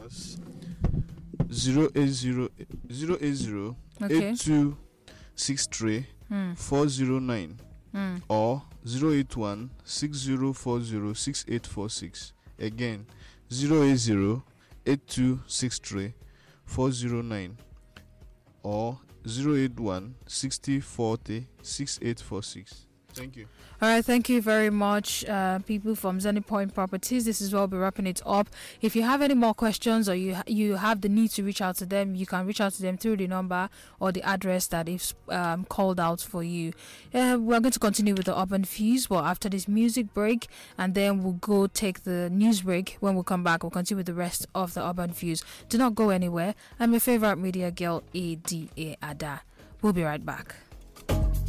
us 080 Okay. 8263 409 or 081 6040 6846. Again, 080 8263 409 or 081 6040 6846. Thank you. All right, thank you very much, people from Zenith Point Properties. This is where we'll be wrapping it up. If you have any more questions or you have the need to reach out to them, you can reach out to them through the number or the address that is called out for you. We're going to continue with the Urban Fuse, well, after this music break, and then we'll go take the news break. When we come back, we'll continue with the rest of the Urban Fuse. Do not go anywhere. I'm your favorite media girl, Ada. We'll be right back.